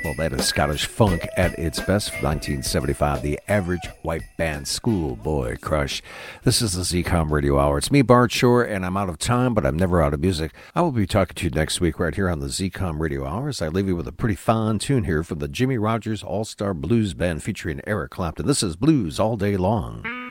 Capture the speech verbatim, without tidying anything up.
Well, that is Scottish funk at its best from nineteen seventy-five, the Average White Band, Schoolboy Crush. This is the Z COM Radio Hour. It's me, Bart Shore, and I'm out of time, but I'm never out of music. I will be talking to you next week right here on the Z COM Radio Hour as I leave you with a pretty fine tune here from the Jimmy Rogers All-Star Blues Band featuring Eric Clapton. This is Blues All Day Long.